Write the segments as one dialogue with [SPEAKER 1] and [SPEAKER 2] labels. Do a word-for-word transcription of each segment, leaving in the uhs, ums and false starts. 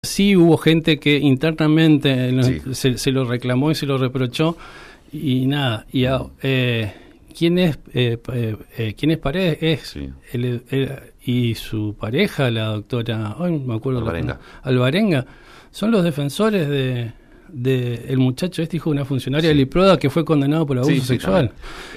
[SPEAKER 1] Sí hubo gente que internamente
[SPEAKER 2] Sí.
[SPEAKER 1] se, se lo reclamó y se lo reprochó y nada. Y a, eh, ¿quién es eh, eh, quién es Paredes? Es
[SPEAKER 2] Sí.
[SPEAKER 1] el, el, y su pareja, la doctora, ay, no me acuerdo,
[SPEAKER 2] Alvarenga.
[SPEAKER 1] La, Alvarenga, son los defensores de, de el muchacho este, hijo de una funcionaria
[SPEAKER 2] Sí.
[SPEAKER 1] de Liproda que fue condenado por abuso
[SPEAKER 2] Sí, sí,
[SPEAKER 1] sexual.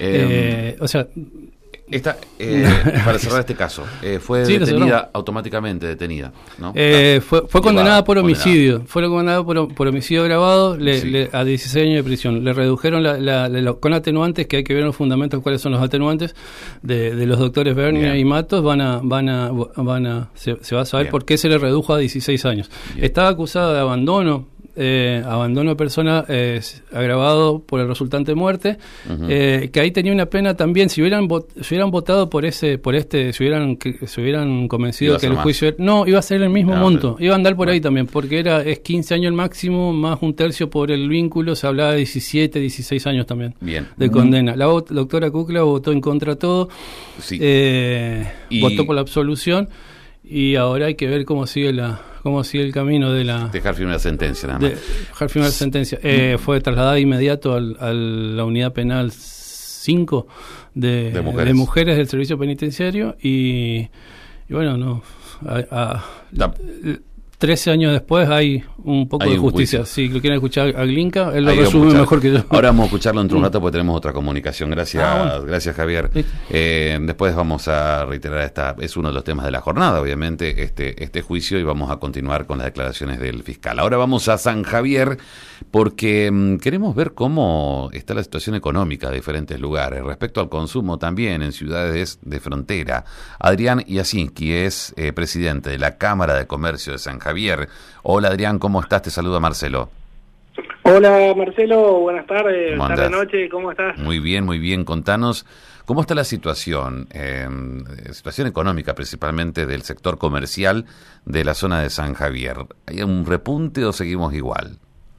[SPEAKER 2] Eh,
[SPEAKER 1] eh, o sea,
[SPEAKER 2] Esta, eh, para cerrar este caso, eh, fue
[SPEAKER 1] Sí, lo
[SPEAKER 2] detenida,
[SPEAKER 1] cerramos.
[SPEAKER 2] automáticamente detenida, ¿no?
[SPEAKER 1] Eh,
[SPEAKER 2] Ah,
[SPEAKER 1] fue fue
[SPEAKER 2] llevada,
[SPEAKER 1] condenada por
[SPEAKER 2] condenada.
[SPEAKER 1] homicidio, fue condenada por, por homicidio agravado le,
[SPEAKER 2] Sí.
[SPEAKER 1] le- a dieciséis años de prisión. Le redujeron la, la- la- con atenuantes, que hay que ver en los fundamentos cuáles son los atenuantes de, de los doctores Bernia
[SPEAKER 2] Bien.
[SPEAKER 1] y Matos. Van a, van a, van a, se, se va a saber
[SPEAKER 2] Bien.
[SPEAKER 1] por qué se le redujo a dieciséis años.
[SPEAKER 2] Bien.
[SPEAKER 1] Estaba acusada de abandono. Eh, abandono de persona eh, agravado por el resultante de muerte,
[SPEAKER 2] Ujú.
[SPEAKER 1] eh, que ahí tenía una pena también. Si hubieran vot- si hubieran votado por ese, por este, si hubieran que, se hubieran convencido
[SPEAKER 2] Iba a
[SPEAKER 1] que
[SPEAKER 2] ser
[SPEAKER 1] el
[SPEAKER 2] más.
[SPEAKER 1] juicio era- no iba a ser el mismo
[SPEAKER 2] Ah,
[SPEAKER 1] monto,
[SPEAKER 2] pero-
[SPEAKER 1] iba a andar por
[SPEAKER 2] bueno.
[SPEAKER 1] ahí también, porque era es quince años el máximo más un tercio por el vínculo. Se hablaba de diecisiete, dieciséis años también
[SPEAKER 2] Bien.
[SPEAKER 1] de condena. La vot- doctora Kukla votó en contra de todo,
[SPEAKER 2] Sí.
[SPEAKER 1] eh,
[SPEAKER 2] Y-
[SPEAKER 1] votó por la absolución y ahora hay que ver cómo sigue la cómo sigue el camino de la
[SPEAKER 2] Dejar firme la sentencia, nada más.
[SPEAKER 1] de dejar firmar sentencia. Eh, fue trasladada de inmediato al, a la unidad penal cinco de,
[SPEAKER 2] De mujeres.
[SPEAKER 1] de mujeres del servicio penitenciario y, y bueno, no a, a-
[SPEAKER 2] Da-
[SPEAKER 1] trece años después hay un poco
[SPEAKER 2] Hay
[SPEAKER 1] de
[SPEAKER 2] un
[SPEAKER 1] justicia.
[SPEAKER 2] juicio.
[SPEAKER 1] Si lo quieren escuchar a Glinka, él lo
[SPEAKER 2] Ahí vamos a
[SPEAKER 1] resume
[SPEAKER 2] escuchar.
[SPEAKER 1] mejor que yo.
[SPEAKER 2] Ahora vamos a escucharlo dentro de un rato porque tenemos otra comunicación. Gracias,
[SPEAKER 1] Ah, bueno.
[SPEAKER 2] gracias Javier.
[SPEAKER 1] Listo.
[SPEAKER 2] Eh, después vamos a reiterar esta, es uno de los temas de la jornada, obviamente, este, este juicio, y vamos a continuar con las declaraciones del fiscal. Ahora vamos a San Javier porque mm, queremos ver cómo está la situación económica de diferentes lugares, respecto al consumo también en ciudades de frontera. Adrián Yasinski es eh, presidente de la Cámara de Comercio de San Javier. Hola Adrián, ¿cómo estás? Te saluda Marcelo.
[SPEAKER 3] Hola Marcelo, buenas tardes,
[SPEAKER 2] ¿Cómo
[SPEAKER 3] tarde
[SPEAKER 2] andás?
[SPEAKER 3] noche, ¿cómo estás?
[SPEAKER 2] Muy bien, muy bien. Contanos, ¿cómo está la situación? Eh, situación económica principalmente del sector comercial de la zona de San Javier. ¿Hay un repunte o seguimos igual?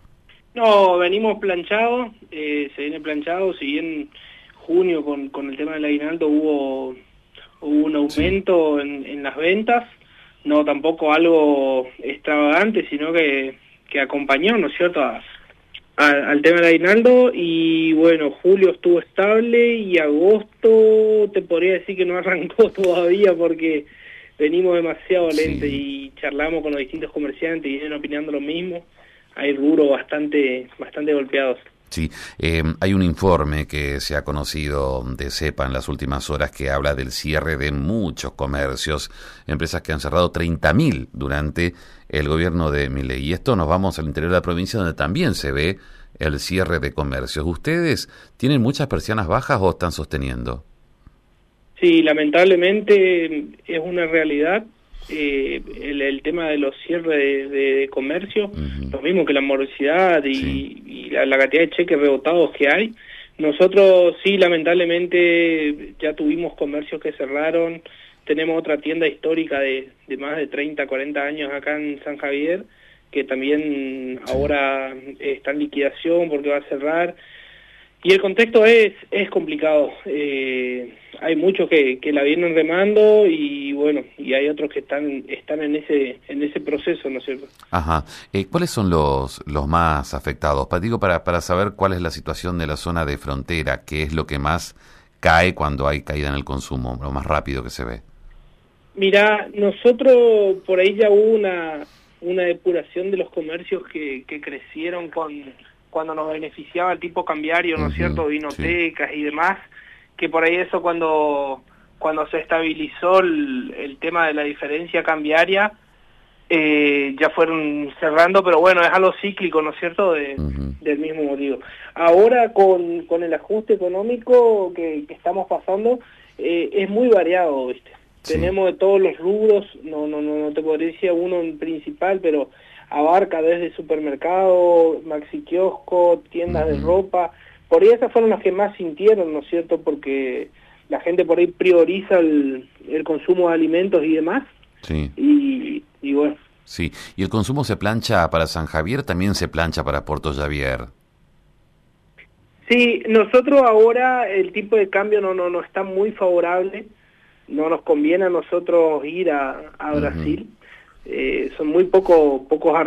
[SPEAKER 3] No, venimos planchados, eh, se viene planchado, si bien junio con, con el tema del aguinaldo hubo, hubo un aumento en, en las ventas, no tampoco algo extravagante, sino que, que acompañó, ¿no es cierto?, a, a- al tema del aguinaldo. Y bueno, julio estuvo estable y agosto te podría decir que no arrancó todavía porque venimos demasiado
[SPEAKER 2] Sí.
[SPEAKER 3] lento y charlamos con los distintos comerciantes y vienen opinando lo mismo. Hay rubros bastante bastante golpeados.
[SPEAKER 2] Sí, eh, hay un informe que se ha conocido de CEPA en las últimas horas que habla del cierre de muchos comercios, empresas que han cerrado treinta mil durante el gobierno de Milei. Y esto nos vamos al interior de la provincia donde también se ve el cierre de comercios. ¿Ustedes tienen muchas persianas bajas o están sosteniendo?
[SPEAKER 3] Sí, lamentablemente es una realidad eh, el, el tema de los cierres de, de, de comercio,
[SPEAKER 2] Ujú.
[SPEAKER 3] lo mismo que la morosidad y,
[SPEAKER 2] Sí.
[SPEAKER 3] y la, la cantidad de cheques rebotados que hay. Nosotros sí, lamentablemente ya tuvimos comercios que cerraron. Tenemos otra tienda histórica de, de más de treinta, cuarenta años acá en San Javier, que también
[SPEAKER 2] Sí.
[SPEAKER 3] ahora está en liquidación porque va a cerrar. Y el contexto es es complicado. Eh, hay muchos que, que la vienen remando y bueno, y hay otros que están están en ese en ese proceso, ¿no es cierto?
[SPEAKER 2] Ajá. Eh, ¿Cuáles son los, los más afectados? Pa- Digo, para, para saber cuál es la situación de la zona de frontera, qué es lo que más cae cuando hay caída en el consumo, lo más rápido que se ve.
[SPEAKER 3] Mira, nosotros por ahí ya hubo una una depuración de los comercios que, que crecieron con cuando nos beneficiaba el tipo cambiario, ¿no es
[SPEAKER 2] Ujú,
[SPEAKER 3] cierto?
[SPEAKER 2] sí.
[SPEAKER 3] Vinotecas y demás, que por ahí eso cuando cuando se estabilizó el, el tema de la diferencia cambiaria, eh, ya fueron cerrando, pero bueno, es algo cíclico, ¿no es cierto?, de,
[SPEAKER 2] Ujú.
[SPEAKER 3] del mismo motivo. Ahora con, con el ajuste económico que, que estamos pasando, eh, es muy variado, ¿viste?
[SPEAKER 2] Sí.
[SPEAKER 3] Tenemos de todos los rubros, no no no, no te podría decir uno en principal, pero abarca desde supermercado, maxi kiosco, tiendas de
[SPEAKER 2] Ujú.
[SPEAKER 3] ropa. Por ahí esas fueron las que más sintieron, ¿no es cierto?, porque la gente por ahí prioriza el, el consumo de alimentos y demás,
[SPEAKER 2] Sí,
[SPEAKER 3] y, y bueno.
[SPEAKER 2] sí. ¿Y el consumo se plancha para San Javier? También se plancha para Puerto Javier.
[SPEAKER 3] Sí, nosotros ahora el tipo de cambio no no no está muy favorable, no nos conviene a nosotros ir a, a
[SPEAKER 2] Ujú.
[SPEAKER 3] Brasil, eh, son muy poco, pocos